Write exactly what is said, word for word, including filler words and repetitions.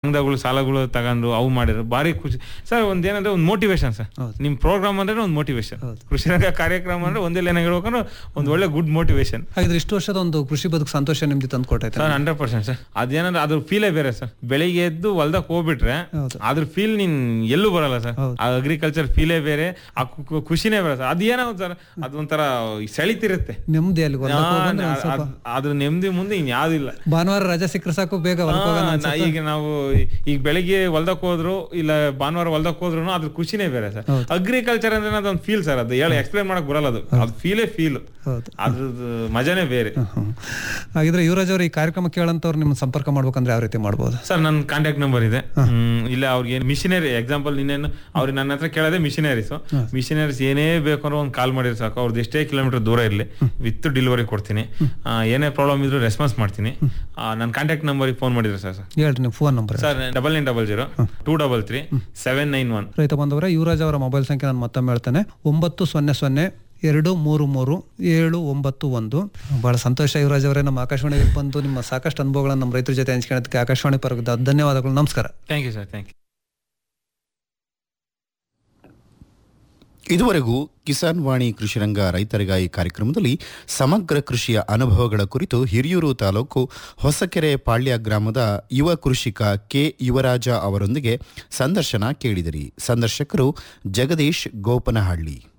ಸಂಘಗಳು ಸಾಲಗಳು ತಗೊಂಡು ಅವು ಮಾಡಿದ್ರು ಭಾರಿ ಖುಷಿ ಸರ್. ಒಂದೇನಂದ್ರೆ ಒಂದು ಮೋಟಿವೇಶನ್ ಸರ್. ನಿಮ್ ಪ್ರೋಗ್ರಾಮ್ ಅಂದ್ರೆ ಒಂದು ಮೋಟಿವೇಶನ್, ಕೃಷಿ ರಂಗ ಕಾರ್ಯಕ್ರಮ ಅಂದ್ರೆ ಒಂದೇ ಲೈನ್ ಹೇಳ್ಬೇಕಂದ್ರೆ ಒಂದು ಒಳ್ಳೆ ಗುಡ್ ಮೋಟಿವೇಶನ್. ಹಾಗಾದ್ರೆ ಇಷ್ಟು ವರ್ಷದ ಒಂದು ಕೃಷಿ ಬದುಕು ಸಂತೋಷ ನಿಮ್ದು ತಂದು ಕೊಟ್ಟೈತೆ ಸರ್. Hundred percent sir. ಅದೇನಂದ್ರೆ ಅದ್ರ ಫೀಲೇ ಬೇರೆ ಸರ್. ಬೆಳಿಗ್ಗೆ ಎದ್ದು ಹೊಲ್ದಾಗ ಹೋಗ್ಬಿಟ್ರೆ ಅದ್ರ ಫೀಲ್ ನೀನ್ ಎಲ್ಲೂ ಬರಲ್ಲ ಸರ್. ಅಗ್ರಿಕಲ್ಚರ್ ಫೀಲೇ ಬೇರೆ, ಆ ಖುಷಿನೇ ಬೇರೆ ಸರ್. ಅದೇನೋ ಸರ್ ಅದೊಂಥರ ಸೆಳಿತಿರುತ್ತೆ ನೆಮ್ಮದಿ. ಅಲ್ಲಿ ಅದ್ರ ನೆಮ್ಮದಿ ಮುಂದೆ ಇನ್ ಯಾವ್ದಿಲ್ಲ. ಭಾನುವಾರ ರಜೆ ಸಿಕ್ಕರೆ ಸಾಕು ಬೇಗ. ಈಗ ನಾವು ಈಗ ಬೆಳಿಗ್ಗೆ ಹೊಲ್ದಕ್ ಹೋದ್ರು ಇಲ್ಲ ಭಾನುವಾರ ಹೊಲ್ದಕ್ ಹೋದ್ರು ಅದ್ರ ಖುಷಿನೇ ಬೇರೆ ಸರ್. ಅಗ್ರಿಕಲ್ಚರ್ ಅಂದ್ರೆ ಅದೊಂದು ಫೀಲ್ ಸರ್. ಅದು ಹೇಳಿ ಎಕ್ಸ್ಪ್ಲೇನ್ ಮಾಡಕ್ ಬರಲ್ಲ. ಅದು ಅದು ಫೀಲೇ ಫೀಲ್, ಅದ್ರದ್ದು ಮಜಾನೇ ಬೇರೆ. ಹಾಗಿದ್ರೆ ಯುವರಾಜ್ ಅವ್ರು ಈ ಕಾರ್ಯಕ್ರಮ ಕೇಳಂತವ್ರು ನಿಮ್ ಸಂಪರ್ಕ ಮಾಡ್ಬೇಕಂದ್ರೆ ಯಾವ ರೀತಿ ಮಾಡ್ಬೋದು ಸರ್? ನನ್ನ ಕಾಂಟ್ಯಾಕ್ಟ್ ನಂಬರ್ ಇದೆ. ಇಲ್ಲ ಅವ್ರಿಗೆ ಮಿಷನರಿ ಎಕ್ಸಾಂಪಲ್ ಇನ್ನೇನು ಅವ್ರಿಗೆ ನನ್ನ ಹತ್ರ ಕೇಳೋದೇ ಮಿಷನರೀಸ್. ಮಿಷನರೀಸ್ ಏನೇ ಬೇಕಂದ್ರೆ ಒಂದು ಕಾಲ್ ಮಾಡಿದ್ರೆ ಸಾಕು. ಅವ್ರದ್ದು ಎಷ್ಟೇ ಕಿಲೋಮೀಟರ್ ದೂರ ಇರಲಿ ವಿತ್ ಡೆಲಿವರಿ ಕೊಡ್ತೀನಿ. ಏನೇ ಪ್ರಾಬ್ಲಮ್ ಇದ್ರು ರೆಸ್ಪಾನ್ಸ್ ಮಾಡ್ತೀನಿ. ನನ್ನ ಕಾಂಟ್ಯಾಕ್ಟ್ ನಂಬರ್ ಫೋನ್ ಮಾಡಿದ್ರೆ ಸರ್. ಹೇಳ್ರಿ ನೀವು phone number sir. Double nine double zero two double three seven nine one. ರೈತ ಬಂದವರ ಯುವರಾಜ್ ಅವರ ಮೊಬೈಲ್ ಸಂಖ್ಯೆ ನಾನು ಮತ್ತೊಮ್ಮೆ ಹೇಳ್ತೇನೆ, ಒಂಬತ್ತು ಸೊನ್ನೆ ಸೊನ್ನೆ ಎರಡು ಮೂರು ಮೂರು ಏಳು ಒಂಬತ್ತು ಒಂದು. ಬಹಳ ಸಂತೋಷ ಯುವರಾಜ್ ಅವರೇ, ನಮ್ಮ ಆಕಾಶವಾಣಿಗೆ ಬಂದು ನಿಮ್ಮ ಸಾಕಷ್ಟು ಅನುಭವಗಳನ್ನು ನಮ್ಮ ರೈತರ ಜೊತೆ ಹಂಚ್ಕೊಳ್ಳೋದಕ್ಕೆ ಆಕಾಶವಾಣಿ ಪರವಾಗಿ ಧನ್ಯವಾದಗಳು. ನಮಸ್ಕಾರ. Thank you sir. Thank you. ಇದುವರೆಗೂ ಕಿಸಾನ್ ವಾಣಿ ಕೃಷಿರಂಗ ರೈತರಿಗಾಗಿ ಕಾರ್ಯಕ್ರಮದಲ್ಲಿ ಸಮಗ್ರ ಕೃಷಿಯ ಅನುಭವಗಳ ಕುರಿತು ಹಿರಿಯೂರು ತಾಲೂಕು ಹೊಸಕೆರೆ ಪಾಳ್ಯ ಗ್ರಾಮದ ಯುವ ಕೃಷಿಕ ಕೆ ಯುವರಾಜ ಅವರೊಂದಿಗೆ ಸಂದರ್ಶನ ಕೇಳಿದಿರಿ. ಸಂದರ್ಶಕರು ಜಗದೀಶ್ ಗೋಪನಹಳ್ಳಿ.